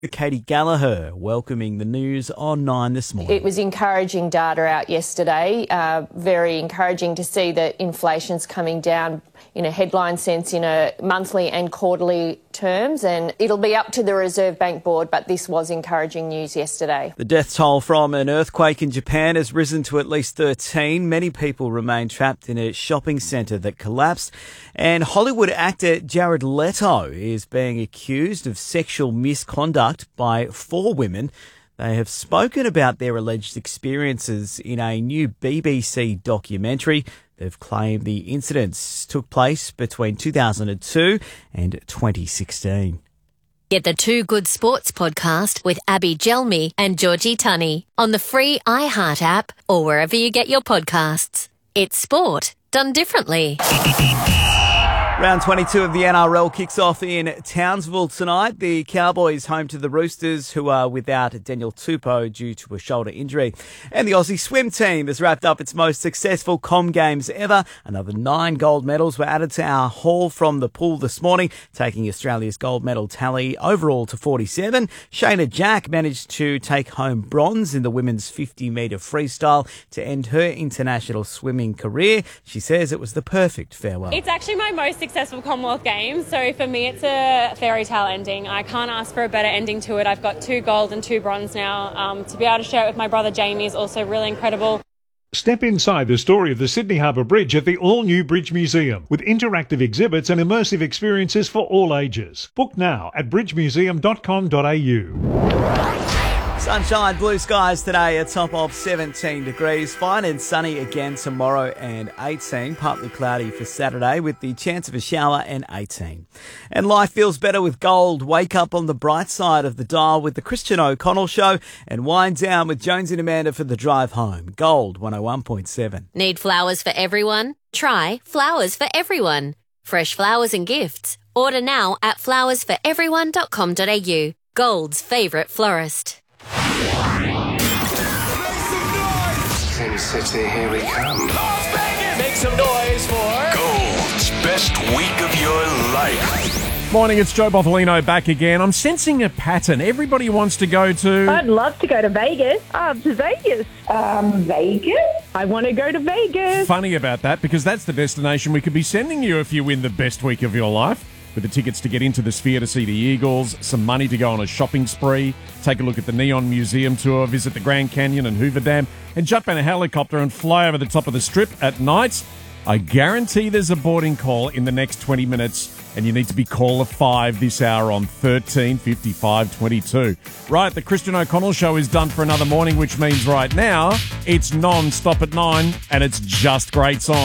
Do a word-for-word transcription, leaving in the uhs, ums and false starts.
Katie Gallagher welcoming the news on Nine this morning. It was encouraging data out yesterday, uh, very encouraging to see that inflation's coming down in a headline sense in a monthly and quarterly terms, and it'll be up to the Reserve Bank Board, but this was encouraging news yesterday. The death toll from an earthquake in Japan has risen to at least thirteen. Many people remain trapped in a shopping centre that collapsed, and Hollywood actor Jared Leto is being accused of sexual misconduct by four women. They have spoken about their alleged experiences in a new B B C documentary. They've claimed the incidents took place between two thousand two and twenty sixteen. Get the Two Good Sports podcast with Abby Gelmi and Georgie Tunney on the free iHeart app or wherever you get your podcasts. It's sport done differently. Round twenty-two of the N R L kicks off in Townsville tonight. The Cowboys home to the Roosters, who are without Daniel Tupou due to a shoulder injury. And the Aussie swim team has wrapped up its most successful Com Games ever. Another nine gold medals were added to our haul from the pool this morning, taking Australia's gold medal tally overall to forty-seven. Shayna Jack managed to take home bronze in the women's fifty metre freestyle to end her international swimming career. She says it was the perfect farewell. It's actually my most successful Commonwealth Games, so for me it's a fairy tale ending. I can't ask for a better ending to it. I've got two gold and two bronze now. Um, to be able to share it with my brother Jamie is also really incredible. Step inside the story of the Sydney Harbour Bridge at the all-new Bridge Museum with interactive exhibits and immersive experiences for all ages. Book now at bridge museum dot com dot a u. Sunshine, blue skies today, a top of seventeen degrees. Fine and sunny again tomorrow and eighteen. Partly cloudy for Saturday with the chance of a shower and eighteen. And life feels better with gold. Wake up on the bright side of the dial with the Christian O'Connell Show and wind down with Jones and Amanda for the drive home. Gold one oh one point seven. Need flowers for everyone? Try Flowers for Everyone. Fresh flowers and gifts. Order now at flowers for everyone dot com dot a u. Gold's favourite florist. Sin City, here we come. Las Vegas! Make some noise for Gold's best week of your life. Morning, it's Joe Botholino back again. I'm sensing a pattern. Everybody wants to go to... I'd love to go to Vegas. Um, to Vegas. Um, Vegas? I want to go to Vegas. Funny about that, because that's the destination we could be sending you if you win the best week of your life. With the tickets to get into the Sphere to see the Eagles, some money to go on a shopping spree, take a look at the Neon Museum tour, visit the Grand Canyon and Hoover Dam, and jump in a helicopter and fly over the top of the Strip at night. I guarantee there's a boarding call in the next twenty minutes, and you need to be caller five this hour on thirteen fifty-five twenty-two. Right, the Christian O'Connell Show is done for another morning, which means right now it's non-stop at nine, and it's just great songs.